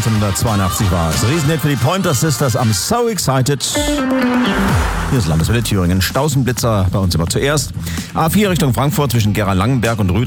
1982 war es. Riesenhit für die Pointer Sisters. I'm so excited. Hier ist Landeswelle Thüringen. Stausenblitzer bei uns immer zuerst. A4 Richtung Frankfurt zwischen Gera-Langenberg und Rüder.